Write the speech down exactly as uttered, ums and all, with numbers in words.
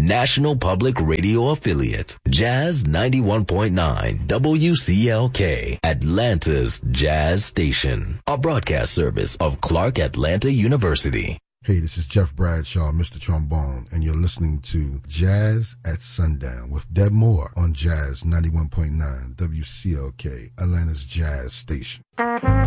National Public Radio affiliate, Jazz ninety-one point nine W C L K, Atlanta's Jazz Station, a broadcast service of Clark Atlanta University. Hey, this is Jeff Bradshaw, Mister Trombone, and you're listening to Jazz at Sundown with Deb Moore on Jazz ninety-one point nine W C L K, Atlanta's Jazz Station.